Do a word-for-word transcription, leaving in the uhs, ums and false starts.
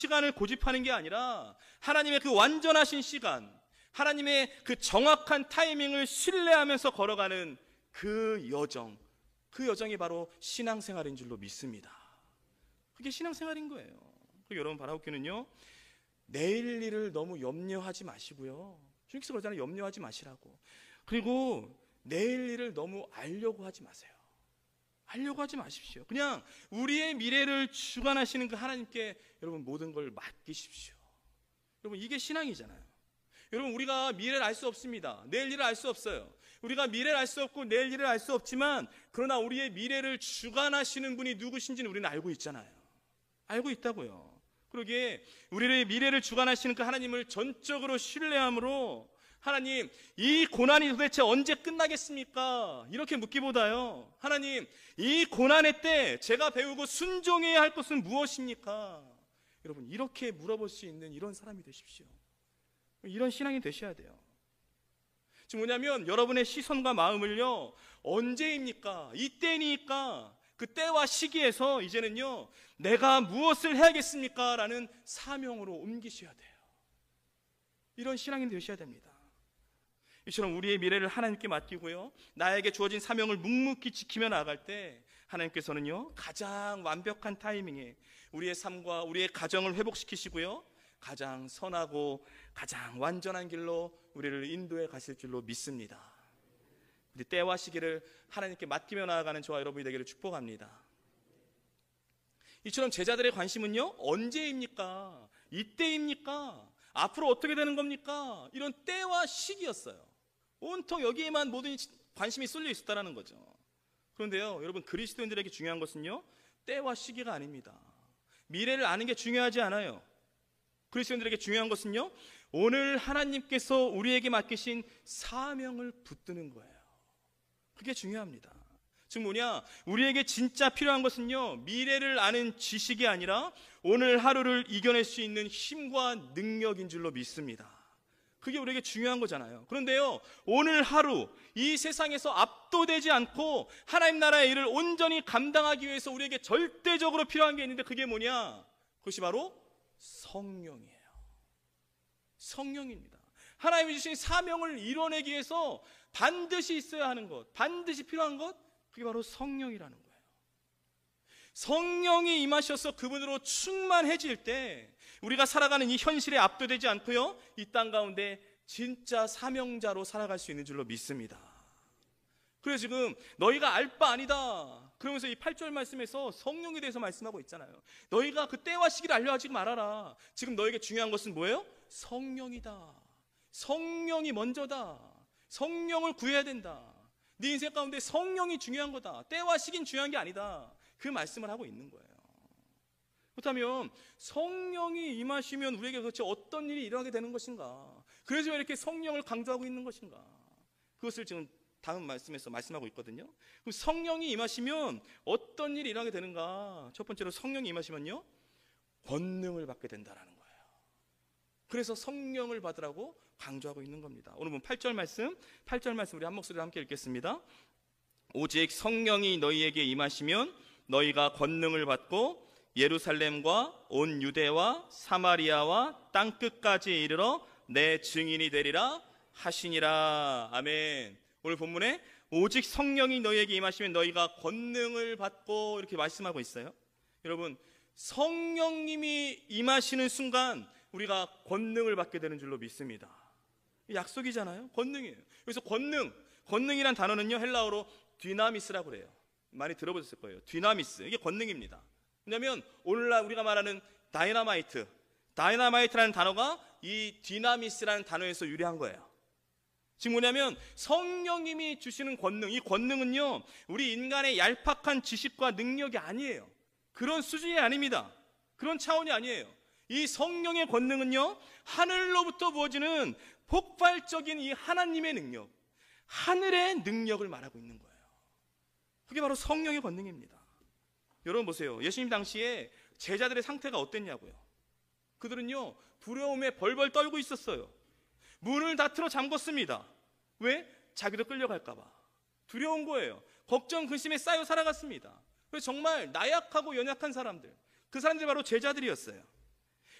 시간을 고집하는 게 아니라 하나님의 그 완전하신 시간, 하나님의 그 정확한 타이밍을 신뢰하면서 걸어가는 그 여정, 그 여정이 바로 신앙생활인 줄로 믿습니다. 그게 신앙생활인 거예요. 그리고 여러분 바라옵기는요, 내일 일을 너무 염려하지 마시고요. 주님께서 그러잖아요. 염려하지 마시라고. 그리고 내일 일을 너무 알려고 하지 마세요. 알려고 하지 마십시오. 그냥 우리의 미래를 주관하시는 그 하나님께 여러분 모든 걸 맡기십시오. 여러분 이게 신앙이잖아요. 여러분 우리가 미래를 알 수 없습니다. 내일 일을 알 수 없어요. 우리가 미래를 알 수 없고 내일 일을 알 수 없지만 그러나 우리의 미래를 주관하시는 분이 누구신지는 우리는 알고 있잖아요. 알고 있다고요. 그러기에 우리의 미래를 주관하시는 그 하나님을 전적으로 신뢰함으로 하나님, 이 고난이 도대체 언제 끝나겠습니까? 이렇게 묻기보다요, 하나님, 이 고난의 때 제가 배우고 순종해야 할 것은 무엇입니까? 여러분 이렇게 물어볼 수 있는 이런 사람이 되십시오. 이런 신앙이 되셔야 돼요. 지금 뭐냐면 여러분의 시선과 마음을요, 언제입니까? 이때니까 그 때와 시기에서 이제는요, 내가 무엇을 해야겠습니까? 라는 사명으로 옮기셔야 돼요. 이런 신앙이 되셔야 됩니다. 이처럼 우리의 미래를 하나님께 맡기고요, 나에게 주어진 사명을 묵묵히 지키며 나아갈 때 하나님께서는요, 가장 완벽한 타이밍에 우리의 삶과 우리의 가정을 회복시키시고요, 가장 선하고 가장 완전한 길로 우리를 인도해 가실 줄로 믿습니다. 우리 때와 시기를 하나님께 맡기며 나아가는 저와 여러분이 되기를 축복합니다. 이처럼 제자들의 관심은요, 언제입니까? 이때입니까? 앞으로 어떻게 되는 겁니까? 이런 때와 시기였어요. 온통 여기에만 모든 관심이 쏠려 있었다는 거죠. 그런데요, 여러분 그리스도인들에게 중요한 것은요, 때와 시기가 아닙니다. 미래를 아는 게 중요하지 않아요. 그리스도인들에게 중요한 것은요, 오늘 하나님께서 우리에게 맡기신 사명을 붙드는 거예요. 그게 중요합니다. 즉 뭐냐, 우리에게 진짜 필요한 것은요, 미래를 아는 지식이 아니라 오늘 하루를 이겨낼 수 있는 힘과 능력인 줄로 믿습니다. 그게 우리에게 중요한 거잖아요. 그런데요, 오늘 하루 이 세상에서 압도되지 않고 하나님 나라의 일을 온전히 감당하기 위해서 우리에게 절대적으로 필요한 게 있는데 그게 뭐냐? 그것이 바로 성령이에요. 성령입니다. 하나님이 주신 사명을 이뤄내기 위해서 반드시 있어야 하는 것, 반드시 필요한 것, 그게 바로 성령이라는 거예요. 성령이 임하셔서 그분으로 충만해질 때 우리가 살아가는 이 현실에 압도되지 않고요, 이 땅 가운데 진짜 사명자로 살아갈 수 있는 줄로 믿습니다. 그래서 지금 너희가 알 바 아니다 그러면서 이 팔 절 말씀에서 성령에 대해서 말씀하고 있잖아요. 너희가 그 때와 시기를 알려하지 말아라. 지금 너에게 중요한 것은 뭐예요? 성령이다. 성령이 먼저다. 성령을 구해야 된다. 네 인생 가운데 성령이 중요한 거다. 때와 시기는 중요한 게 아니다. 그 말씀을 하고 있는 거예요. 그렇다면 성령이 임하시면 우리에게 도대체 어떤 일이 일어나게 되는 것인가? 그래서 왜 이렇게 성령을 강조하고 있는 것인가? 그것을 지금 다음 말씀에서 말씀하고 있거든요. 그럼 성령이 임하시면 어떤 일이 일어나게 되는가? 첫 번째로 성령이 임하시면요, 권능을 받게 된다라는 거예요. 그래서 성령을 받으라고 강조하고 있는 겁니다. 오늘 본 팔 절 말씀, 팔 절 말씀 우리 한 목소리로 함께 읽겠습니다. 오직 성령이 너희에게 임하시면 너희가 권능을 받고 예루살렘과 온 유대와 사마리아와 땅끝까지 이르러 내 증인이 되리라 하시니라. 아멘. 오늘 본문에 오직 성령이 너희에게 임하시면 너희가 권능을 받고 이렇게 말씀하고 있어요. 여러분, 성령님이 임하시는 순간 우리가 권능을 받게 되는 줄로 믿습니다. 약속이잖아요. 권능이에요. 그래서 권능, 권능이란 단어는요, 헬라어로 디나미스라고 그래요. 많이 들어보셨을 거예요. 디나미스, 이게 권능입니다. 왜냐하면 오늘날 우리가 말하는 다이너마이트, 다이너마이트라는 단어가 이 디나미스라는 단어에서 유래한 거예요. 지금 뭐냐면 성령님이 주시는 권능, 이 권능은요, 우리 인간의 얄팍한 지식과 능력이 아니에요. 그런 수준이 아닙니다. 그런 차원이 아니에요. 이 성령의 권능은요, 하늘로부터 부어지는 폭발적인 이 하나님의 능력, 하늘의 능력을 말하고 있는 거예요. 그게 바로 성령의 권능입니다. 여러분 보세요. 예수님 당시에 제자들의 상태가 어땠냐고요. 그들은요, 두려움에 벌벌 떨고 있었어요. 문을 다 틀어 잠궜습니다. 왜? 자기도 끌려갈까 봐. 두려운 거예요. 걱정, 근심에 쌓여 살아갔습니다. 그래서 정말 나약하고 연약한 사람들, 그 사람들이 바로 제자들이었어요.